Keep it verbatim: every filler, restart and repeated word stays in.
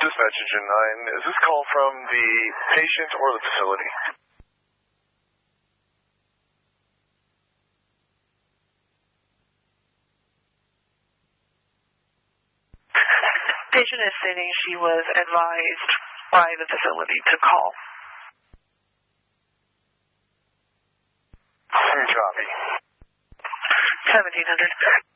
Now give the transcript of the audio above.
Dispatch Engine nine, is this call from the patient or the facility? Patient is stating she was advised by the facility to call. Copy. seventeen hundred.